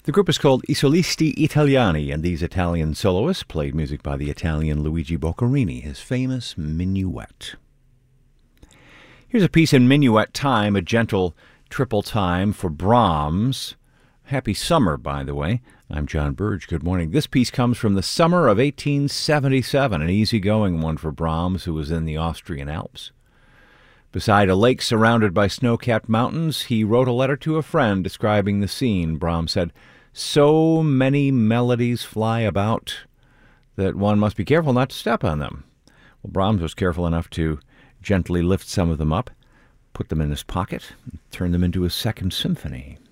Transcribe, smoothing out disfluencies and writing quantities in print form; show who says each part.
Speaker 1: The group is called I Solisti Italiani, and these Italian soloists played music by the Italian Luigi Boccherini, his famous Minuet. Here's a piece in minuet time, a gentle triple time for Brahms. Happy summer, by the way. I'm John Burge. Good morning. This piece comes from the summer of 1877, an easygoing one for Brahms, who was in the Austrian Alps. Beside a lake surrounded by snow-capped mountains, he wrote a letter to a friend describing the scene. Brahms said, "So many melodies fly about that one must be careful not to step on them." Well, Brahms was careful enough to gently lift some of them up, put them in his pocket, and turn them into a second symphony.